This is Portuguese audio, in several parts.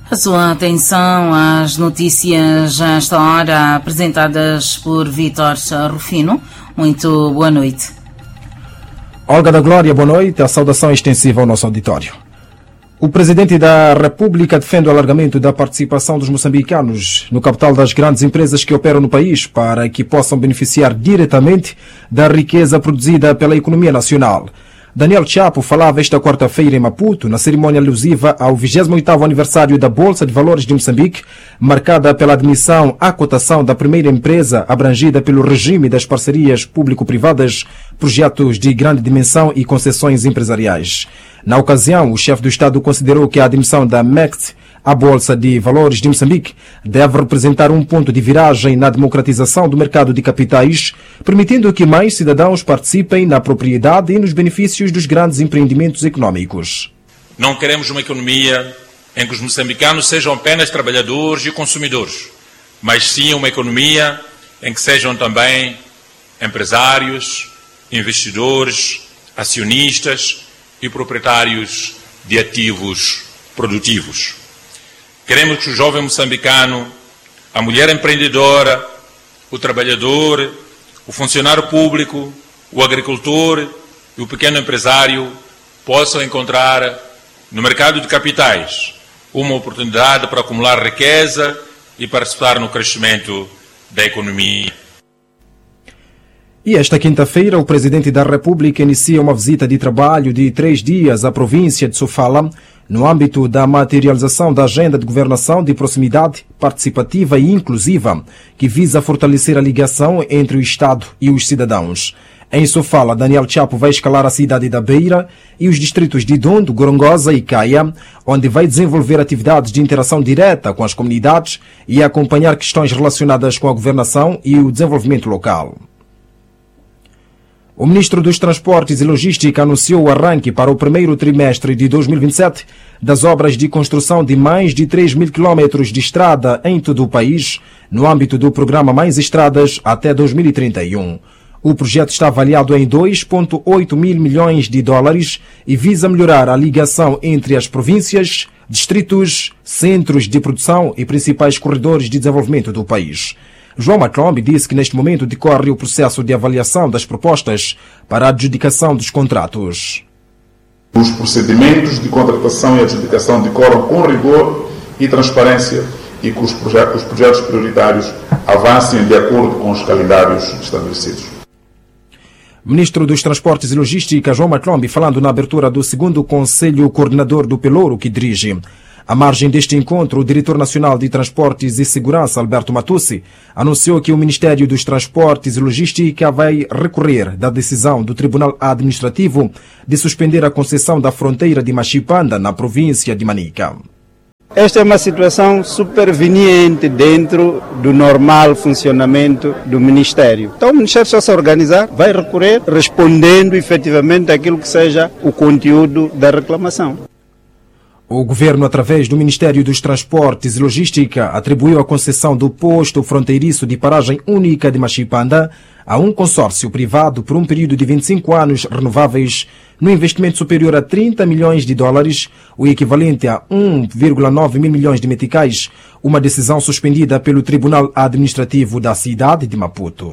A sua atenção às notícias a esta hora apresentadas por Vítor Rufino. Muito boa noite. Olga da Glória, boa noite. A saudação extensiva ao nosso auditório. O Presidente da República defende o alargamento da participação dos moçambicanos no capital das grandes empresas que operam no país para que possam beneficiar diretamente da riqueza produzida pela economia nacional. Daniel Chapo falava esta quarta-feira em Maputo, na cerimônia alusiva ao 28º aniversário da Bolsa de Valores de Moçambique, marcada pela admissão à cotação da primeira empresa abrangida pelo regime das parcerias público-privadas, projetos de grande dimensão e concessões empresariais. Na ocasião, o chefe do Estado considerou que a admissão da MECT à Bolsa de Valores de Moçambique deve representar um ponto de viragem na democratização do mercado de capitais, permitindo que mais cidadãos participem na propriedade e nos benefícios dos grandes empreendimentos econômicos. Não queremos uma economia em que os moçambicanos sejam apenas trabalhadores e consumidores, mas sim uma economia em que sejam também empresários, investidores, acionistas e proprietários de ativos produtivos. Queremos que o jovem moçambicano, a mulher empreendedora, o trabalhador, o funcionário público, o agricultor e o pequeno empresário possam encontrar no mercado de capitais uma oportunidade para acumular riqueza e participar no crescimento da economia. E esta quinta-feira, o Presidente da República inicia uma visita de trabalho de 3 dias à província de Sofala, no âmbito da materialização da agenda de governação de proximidade, participativa e inclusiva, que visa fortalecer a ligação entre o Estado e os cidadãos. Em Sofala, Daniel Chapo vai escalar a cidade da Beira e os distritos de Dondo, Gorongosa e Caia, onde vai desenvolver atividades de interação direta com as comunidades e acompanhar questões relacionadas com a governação e o desenvolvimento local. O Ministro dos Transportes e Logística anunciou o arranque para o primeiro trimestre de 2027 das obras de construção de mais de 3.000 quilómetros de estrada em todo o país, no âmbito do programa Mais Estradas até 2031. O projeto está avaliado em 2,8 mil milhões de dólares e visa melhorar a ligação entre as províncias, distritos, centros de produção e principais corredores de desenvolvimento do país. João Maclombi disse que neste momento decorre o processo de avaliação das propostas para a adjudicação dos contratos. Os procedimentos de contratação e adjudicação decorram com rigor e transparência e que os projetos prioritários avancem de acordo com os calendários estabelecidos. Ministro dos Transportes e Logística, João Maclombi, falando na abertura do 2º Conselho Coordenador do Pelouro, que dirige. À margem deste encontro, o Diretor Nacional de Transportes e Segurança, Alberto Matussi, anunciou que o Ministério dos Transportes e Logística vai recorrer da decisão do Tribunal Administrativo de suspender a concessão da fronteira de Machipanda, na província de Manica. Esta é uma situação superveniente dentro do normal funcionamento do Ministério. Então o Ministério só se organizar, vai recorrer, respondendo efetivamente àquilo que seja o conteúdo da reclamação. O Governo, através do Ministério dos Transportes e Logística, atribuiu a concessão do posto fronteiriço de paragem única de Machipanda a um consórcio privado por um período de 25 anos renováveis, no investimento superior a 30 milhões de dólares, o equivalente a 1,9 mil milhões de meticais, uma decisão suspendida pelo Tribunal Administrativo da cidade de Maputo.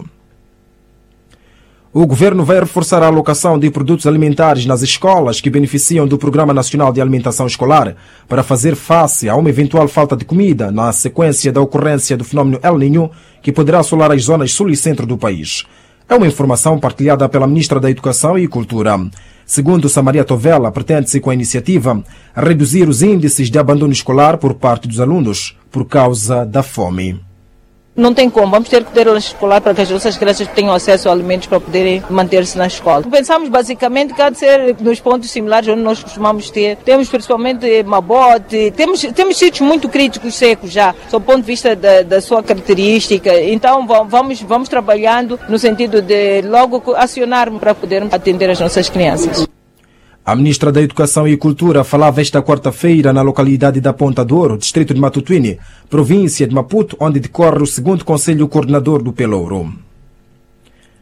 O Governo vai reforçar a alocação de produtos alimentares nas escolas que beneficiam do Programa Nacional de Alimentação Escolar para fazer face a uma eventual falta de comida na sequência da ocorrência do fenómeno El Niño, que poderá assolar as zonas sul e centro do país. É uma informação partilhada pela Ministra da Educação e Cultura. Segundo Samaria Tovela, pretende-se com a iniciativa reduzir os índices de abandono escolar por parte dos alunos por causa da fome. Não tem como, vamos ter que ter lanche escolar para que as nossas crianças tenham acesso a alimentos para poderem manter-se na escola. Pensamos basicamente que há de ser nos pontos similares onde nós costumamos ter. Temos principalmente Mabote, temos sítios muito críticos secos já, sob o ponto de vista da sua característica. Então vamos trabalhando no sentido de logo acionarmos para podermos atender as nossas crianças. A Ministra da Educação e Cultura falava esta quarta-feira na localidade da Ponta Douro, distrito de Matutuine, província de Maputo, onde decorre o 2º Conselho Coordenador do Pelouro.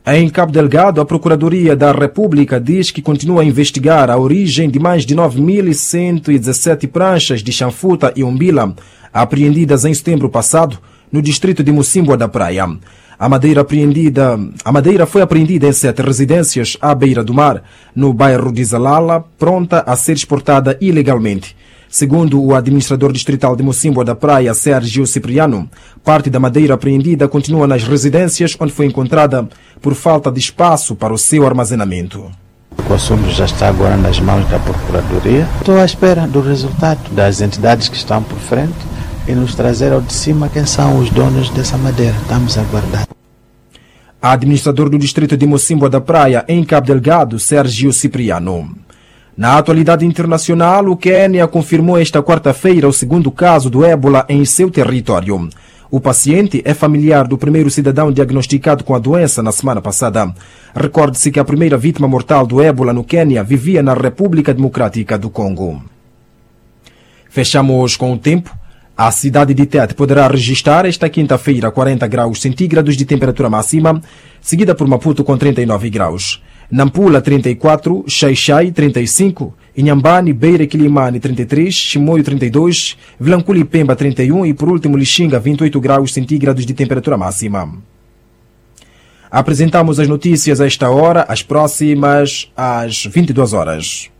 Em Cabo Delgado, a Procuradoria da República diz que continua a investigar a origem de mais de 9.117 pranchas de chanfuta e umbila apreendidas em setembro passado no distrito de Mocímboa da Praia. A madeira foi apreendida em 7 residências à beira do mar, no bairro de Zalala, pronta a ser exportada ilegalmente. Segundo o administrador distrital de Mocímboa da Praia, Sérgio Cipriano, parte da madeira apreendida continua nas residências onde foi encontrada por falta de espaço para o seu armazenamento. O assunto já está agora nas mãos da Procuradoria. Estou à espera do resultado das entidades que estão por frente e nos trazer ao de cima quem são os donos dessa madeira. Estamos a aguardar. Administrador do distrito de Mocímboa da Praia, em Cabo Delgado, Sérgio Cipriano. Na atualidade internacional, o Quênia confirmou esta quarta-feira o segundo caso do ébola em seu território. O paciente é familiar do primeiro cidadão diagnosticado com a doença na semana passada. Recorde-se que a primeira vítima mortal do ébola no Quênia vivia na República Democrática do Congo. Fechamos com o tempo. A cidade de Tete poderá registrar esta quinta-feira 40 graus centígrados de temperatura máxima, seguida por Maputo com 39 graus. Nampula 34, Xai-Xai 35, Inhambane, Beira e Quilimane 33, Chimoio 32, Vilanculi e Pemba 31 e por último Lixinga 28 graus centígrados de temperatura máxima. Apresentamos as notícias a esta hora, as próximas às 22 horas.